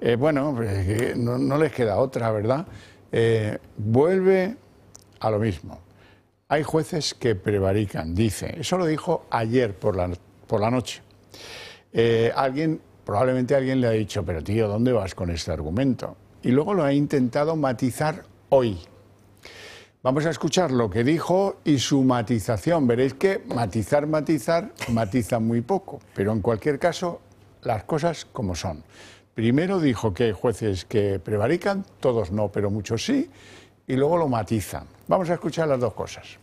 Bueno, pues, no les queda otra, ¿verdad? Vuelve a lo mismo. Hay jueces que prevarican, dice. Eso lo dijo ayer por la noche. Probablemente alguien le ha dicho, pero tío, ¿dónde vas con este argumento? Y luego lo ha intentado matizar hoy. Vamos a escuchar lo que dijo y su matización. Veréis que matizar matiza muy poco, pero en cualquier caso, las cosas como son. Primero dijo que hay jueces que prevarican, todos no, pero muchos sí, y luego lo matizan. Vamos a escuchar las dos cosas.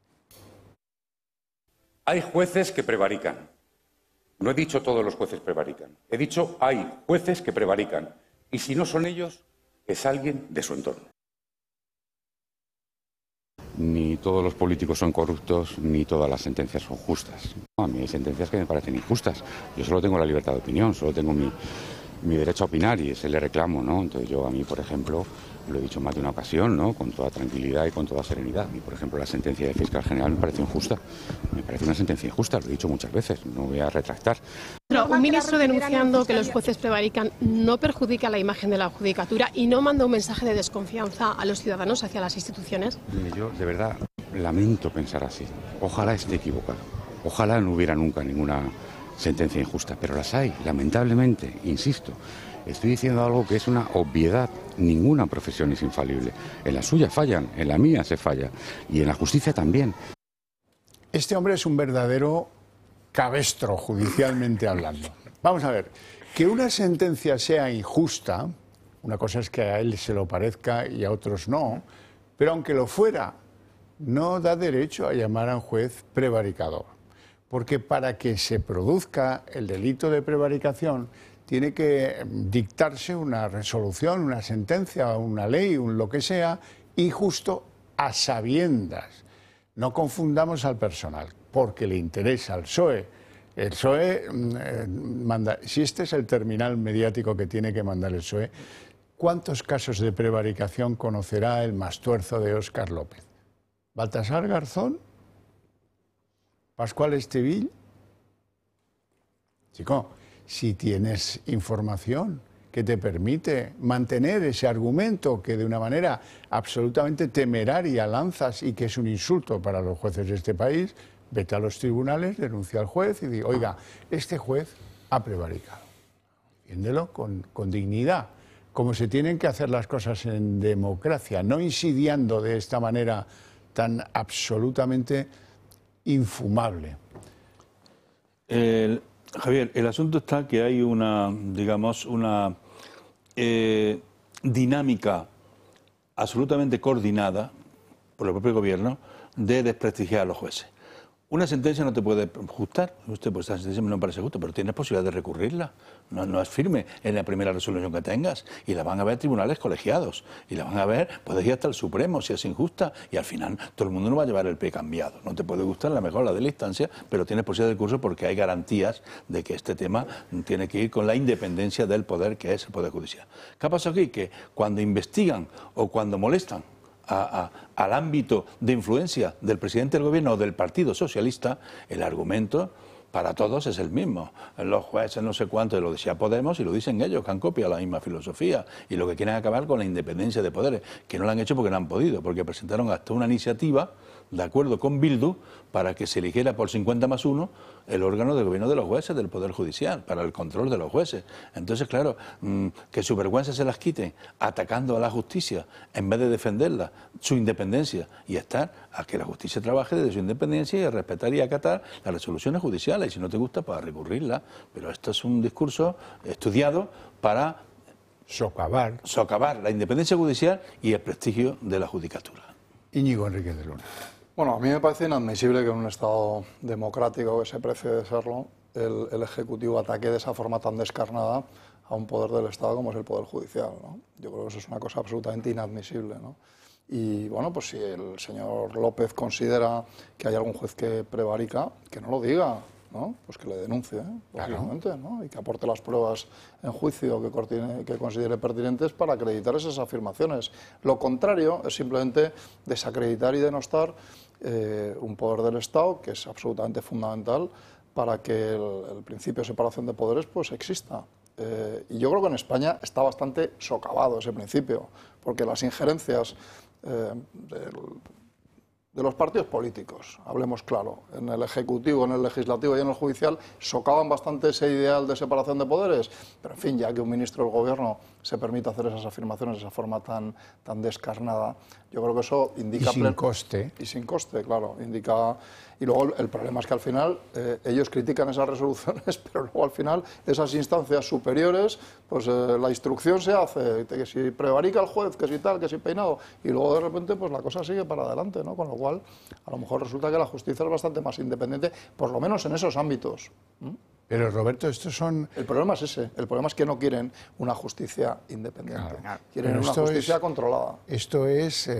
Hay jueces que prevarican. No he dicho todos los jueces prevarican. He dicho hay jueces que prevarican. Y si no son ellos, es alguien de su entorno. Ni todos los políticos son corruptos, ni todas las sentencias son justas. A mí hay sentencias que me parecen injustas. Yo solo tengo la libertad de opinión, solo tengo mi derecho a opinar y ese le reclamo, ¿no? Entonces yo a mí, por ejemplo, lo he dicho más de una ocasión, ¿no? Con toda tranquilidad y con toda serenidad. A mí, por ejemplo, la sentencia del fiscal general me parece injusta. Me parece una sentencia injusta, lo he dicho muchas veces, no voy a retractar. Pero un ministro denunciando que los jueces prevarican no perjudica la imagen de la judicatura y no manda un mensaje de desconfianza a los ciudadanos hacia las instituciones. Mire, yo de verdad lamento pensar así. Ojalá esté equivocado. Ojalá no hubiera nunca ninguna sentencia injusta, pero las hay, lamentablemente, insisto. Estoy diciendo algo que es una obviedad. Ninguna profesión es infalible. En la suya fallan, en la mía se falla y en la justicia también. Este hombre es un verdadero cabestro, judicialmente hablando. Vamos a ver, que una sentencia sea injusta, una cosa es que a él se lo parezca y a otros no, pero aunque lo fuera, no da derecho a llamar a un juez prevaricador. Porque para que se produzca el delito de prevaricación, tiene que dictarse una resolución, una sentencia, una ley, lo que sea, y justo a sabiendas. No confundamos al personal, porque le interesa al PSOE. El PSOE manda. Si este es el terminal mediático que tiene que mandar el PSOE, ¿cuántos casos de prevaricación conocerá el mastuerzo de Óscar López? ¿Baltasar Garzón? ¿Pascual Estevil? Chico, si tienes información que te permite mantener ese argumento que de una manera absolutamente temeraria lanzas y que es un insulto para los jueces de este país, vete a los tribunales, denuncia al juez y di, oiga, este juez ha prevaricado. Defiéndelo con dignidad, como se tienen que hacer las cosas en democracia, no insidiando de esta manera tan absolutamente infumable. Javier, el asunto está que hay una, digamos, una dinámica absolutamente coordinada por el propio gobierno de desprestigiar a los jueces. Una sentencia no te puede gustar, usted pues esta sentencia no me parece justa, pero tienes posibilidad de recurrirla, no es firme en la primera resolución que tengas, y la van a ver tribunales colegiados, y la van a ver, puedes ir hasta el Supremo si es injusta, y al final todo el mundo no va a llevar el pie cambiado, no te puede gustar la mejor, la de la instancia, pero tienes posibilidad de recurso porque hay garantías de que este tema tiene que ir con la independencia del poder que es el Poder Judicial. ¿Qué ha pasado aquí? Que cuando investigan o cuando molestan al ámbito de influencia del presidente del gobierno o del Partido Socialista, el argumento para todos es el mismo. Los jueces no sé cuánto, lo decía Podemos y lo dicen ellos, que han copiado la misma filosofía y lo que quieren acabar con la independencia de poderes, que no lo han hecho porque no han podido, porque presentaron hasta una iniciativa de acuerdo con Bildu para que se eligiera por 50+1 el órgano del gobierno de los jueces, del Poder Judicial, para el control de los jueces. Entonces, claro, que su vergüenza se las quiten atacando a la justicia en vez de defenderla, su independencia, y estar a que la justicia trabaje desde su independencia y a respetar y acatar las resoluciones judiciales. Y si no te gusta, para recurrirla. Pero esto es un discurso estudiado para socavar la independencia judicial y el prestigio de la judicatura. Íñigo Enríquez de Luna. Bueno, a mí me parece inadmisible que en un Estado democrático que se precie de serlo, el Ejecutivo ataque de esa forma tan descarnada a un poder del Estado como es el Poder Judicial, ¿no? Yo creo que eso es una cosa absolutamente inadmisible, ¿no? Y bueno, pues si el señor López considera que hay algún juez que prevarica, que no lo diga, ¿no? Pues que le denuncie, lógicamente, ¿no? Y que aporte las pruebas en juicio que considere pertinentes para acreditar esas afirmaciones. Lo contrario es simplemente desacreditar y denostar un poder del Estado que es absolutamente fundamental para que el principio de separación de poderes pues exista. Y yo creo que en España está bastante socavado ese principio, porque las injerencias de los partidos políticos, hablemos claro, en el Ejecutivo, en el Legislativo y en el Judicial, socavan bastante ese ideal de separación de poderes, pero en fin, ya que un ministro del Gobierno se permite hacer esas afirmaciones de esa forma tan descarnada, yo creo que eso indica... Y sin coste. Y sin coste, claro, indica... Y luego el problema es que al final ellos critican esas resoluciones, pero luego al final esas instancias superiores, pues la instrucción se hace, que si prevarica el juez, que si tal, que si peinado, y luego de repente pues la cosa sigue para adelante, ¿no? Con lo cual, a lo mejor resulta que la justicia es bastante más independiente, por lo menos en esos ámbitos. Pero Roberto, estos son... El problema es ese, el problema es que no quieren una justicia independiente, quieren Pero una justicia controlada. Esto es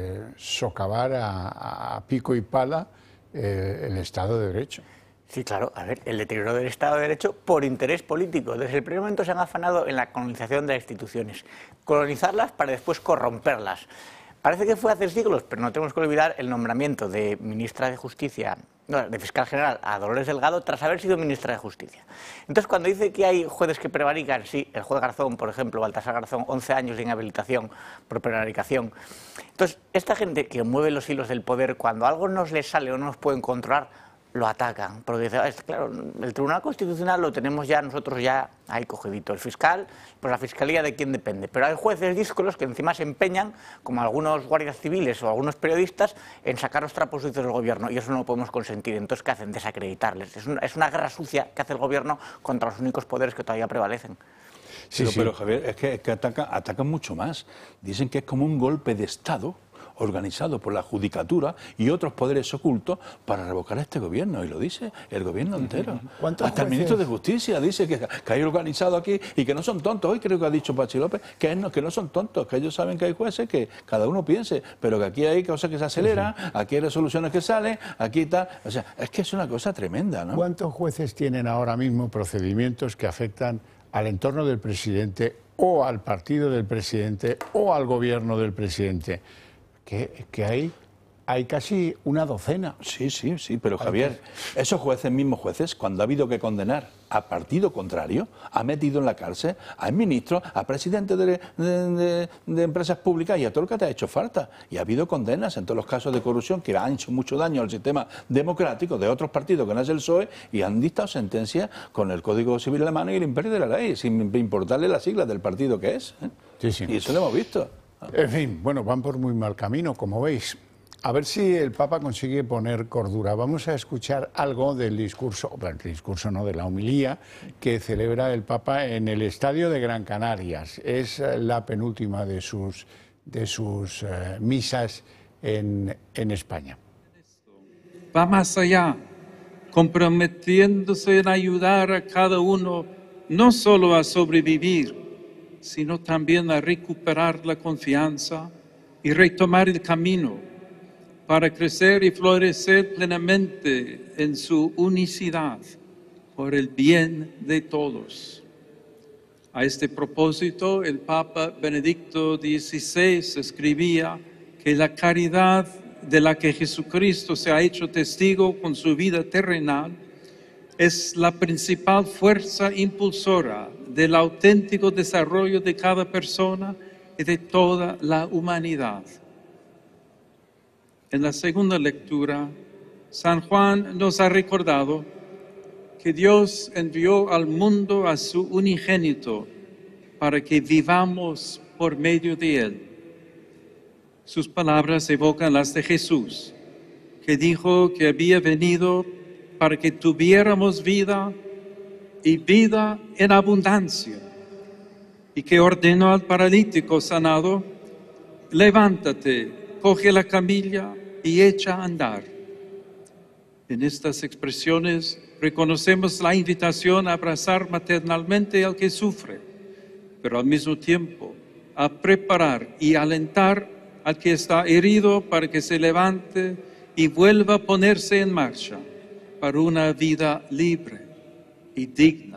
socavar a pico y pala el Estado de Derecho. Sí, claro. A ver, el deterioro del Estado de Derecho por interés político. Desde el primer momento se han afanado en la colonización de las instituciones. Colonizarlas para después corromperlas. Parece que fue hace siglos, pero no tenemos que olvidar el nombramiento de ministra de Justicia, no, de fiscal general a Dolores Delgado tras haber sido ministra de Justicia. Entonces, cuando dice que hay jueces que prevarican, sí, el juez Garzón, por ejemplo, Baltasar Garzón, 11 años de inhabilitación por prevaricación. Entonces, esta gente que mueve los hilos del poder, cuando algo no les sale o no nos pueden controlar, lo atacan, porque dice, claro, el Tribunal Constitucional lo tenemos ya nosotros ya ahí cogidito, el fiscal, pues la Fiscalía de quién depende, pero hay jueces díscolos que encima se empeñan, como algunos guardias civiles o algunos periodistas, en sacar los trapos sucios del gobierno, y eso no lo podemos consentir. Entonces, ¿qué hacen? Desacreditarles. Es una guerra sucia que hace el gobierno contra los únicos poderes que todavía prevalecen. Sí, pero Javier, es que atacan mucho más. Dicen que es como un golpe de Estado organizado por la judicatura y otros poderes ocultos para revocar a este gobierno, y lo dice el gobierno entero. Hasta el ministro de Justicia dice que hay organizado aquí y que no son tontos. Hoy creo que ha dicho Pachi López que no son tontos, que ellos saben que hay jueces, que cada uno piense, pero que aquí hay cosas que se aceleran, aquí hay resoluciones que salen, aquí tal. O sea, es que es una cosa tremenda, ¿no? ¿Cuántos jueces tienen ahora mismo procedimientos que afectan al entorno del presidente o al partido del presidente o al gobierno del presidente? Que hay casi una docena. Sí, pero Javier, esos jueces, mismos jueces, cuando ha habido que condenar a partido contrario, ha metido en la cárcel a ministros, a presidentes de empresas públicas y a todo lo que te ha hecho falta. Y ha habido condenas en todos los casos de corrupción que han hecho mucho daño al sistema democrático de otros partidos que no es el PSOE, y han dictado sentencias con el Código Civil en la mano y el imperio de la ley, sin importarle las siglas del partido que es. Sí. Y eso lo hemos visto. En fin, bueno, van por muy mal camino, como veis. A ver si el Papa consigue poner cordura. Vamos a escuchar algo del discurso, bueno, el discurso no, de la homilía que celebra el Papa en el Estadio de Gran Canarias. Es la penúltima de sus misas en España. Va más allá, comprometiéndose en ayudar a cada uno no solo a sobrevivir, sino también a recuperar la confianza y retomar el camino para crecer y florecer plenamente en su unicidad por el bien de todos. A este propósito, el Papa Benedicto XVI escribía que la caridad de la que Jesucristo se ha hecho testigo con su vida terrenal es la principal fuerza impulsora del auténtico desarrollo de cada persona y de toda la humanidad. En la segunda lectura, San Juan nos ha recordado que Dios envió al mundo a su unigénito para que vivamos por medio de Él. Sus palabras evocan las de Jesús, que dijo que había venido para que tuviéramos vida y vida en abundancia, y que ordenó al paralítico sanado: levántate, coge la camilla y echa a andar. En estas expresiones reconocemos la invitación a abrazar maternalmente al que sufre, pero al mismo tiempo a preparar y alentar al que está herido para que se levante y vuelva a ponerse en marcha para una vida libre y digna.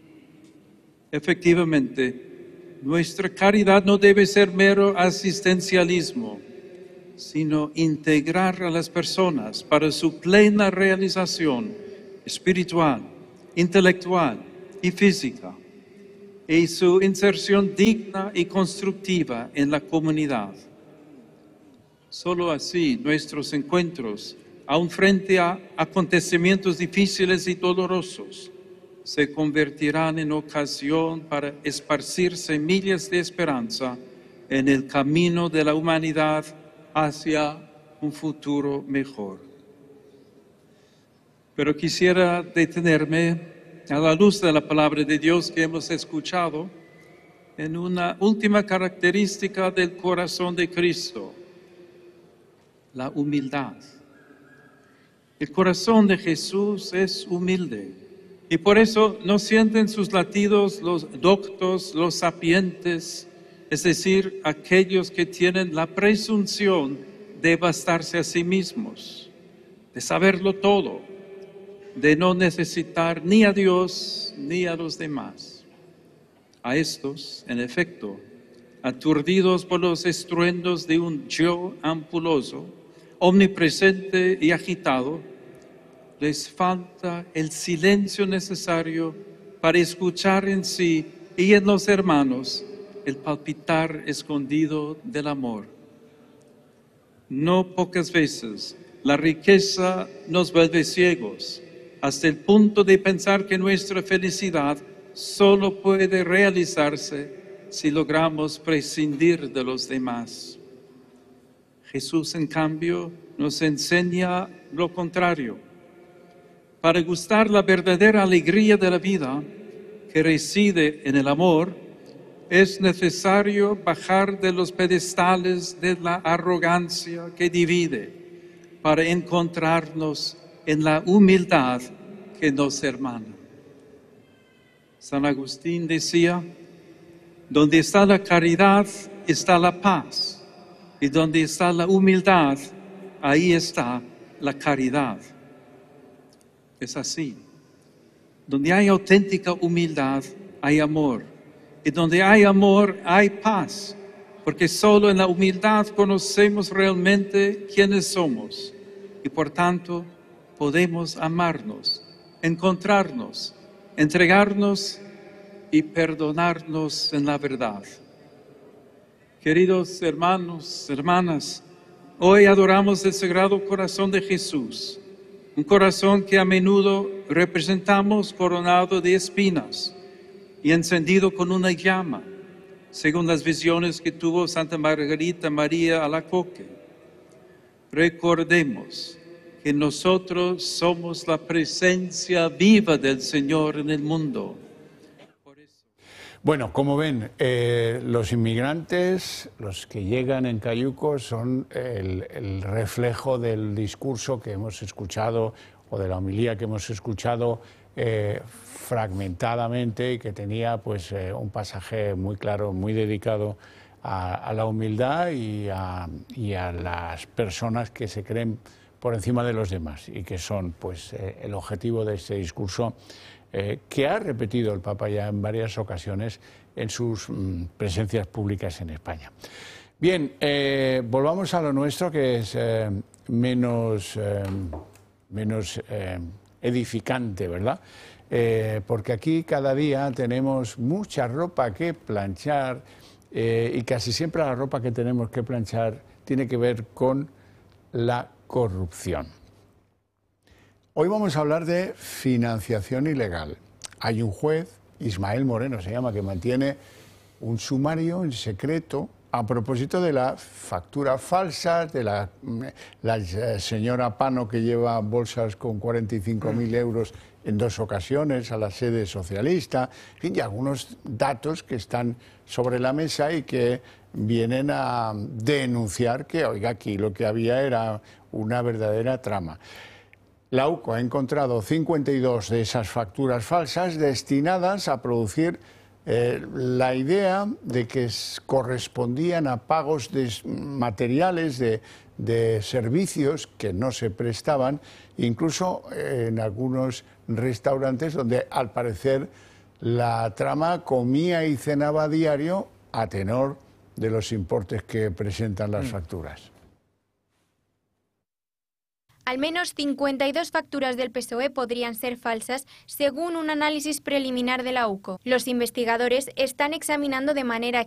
Efectivamente, nuestra caridad no debe ser mero asistencialismo, sino integrar a las personas para su plena realización espiritual, intelectual y física. y su inserción digna y constructiva en la comunidad. Solo así nuestros encuentros, aun frente a acontecimientos difíciles y dolorosos, se convertirán en ocasión para esparcir semillas de esperanza en el camino de la humanidad hacia un futuro mejor. Pero quisiera detenerme a la luz de la palabra de Dios que hemos escuchado en una última característica del corazón de Cristo: la humildad. El corazón de Jesús es humilde y por eso no sienten sus latidos los doctos, los sapientes, es decir, aquellos que tienen la presunción de bastarse a sí mismos, de saberlo todo, de no necesitar ni a Dios ni a los demás. A estos, en efecto, aturdidos por los estruendos de un yo ampuloso, omnipresente y agitado, les falta el silencio necesario para escuchar en sí y en los hermanos el palpitar escondido del amor. No pocas veces la riqueza nos vuelve ciegos, hasta el punto de pensar que nuestra felicidad solo puede realizarse si logramos prescindir de los demás. Jesús, en cambio, nos enseña lo contrario. Para gustar la verdadera alegría de la vida, que reside en el amor, es necesario bajar de los pedestales de la arrogancia que divide, para encontrarnos en la humildad que nos hermana. San Agustín decía: donde está la caridad está la paz, y donde está la humildad, ahí está la caridad. Es así. Donde hay auténtica humildad, hay amor. Y donde hay amor, hay paz. Porque solo en la humildad conocemos realmente quiénes somos. Y por tanto, podemos amarnos, encontrarnos, entregarnos y perdonarnos en la verdad. Queridos hermanos, hermanas, hoy adoramos el Sagrado Corazón de Jesús, un corazón que a menudo representamos coronado de espinas y encendido con una llama, según las visiones que tuvo Santa Margarita María Alacoque. Recordemos que nosotros somos la presencia viva del Señor en el mundo. Bueno, como ven, los inmigrantes, los que llegan en cayucos, son el reflejo del discurso que hemos escuchado o de la homilía que hemos escuchado fragmentadamente y que tenía pues un pasaje muy claro, muy dedicado a la humildad y a las personas que se creen por encima de los demás y que son pues el objetivo de este discurso que ha repetido el Papa ya en varias ocasiones en sus presencias públicas en España. Bien, volvamos a lo nuestro, que es menos edificante, ¿verdad? Porque aquí cada día tenemos mucha ropa que planchar y casi siempre la ropa que tenemos que planchar tiene que ver con la corrupción. Hoy vamos a hablar de financiación ilegal. Hay un juez, Ismael Moreno se llama, que mantiene un sumario en secreto a propósito de las facturas falsas, de la señora Pano que lleva bolsas con 45.000 euros en 2 ocasiones a la sede socialista, en fin, y algunos datos que están sobre la mesa y que vienen a denunciar que, oiga, aquí lo que había era una verdadera trama. La UCO ha encontrado 52 de esas facturas falsas destinadas a producir la idea de que correspondían a pagos de materiales, de servicios que no se prestaban, incluso en algunos restaurantes donde al parecer la trama comía y cenaba a diario a tenor de los importes que presentan las facturas. Al menos 52 facturas del PSOE podrían ser falsas, según un análisis preliminar de la UCO. Los investigadores están examinando de manera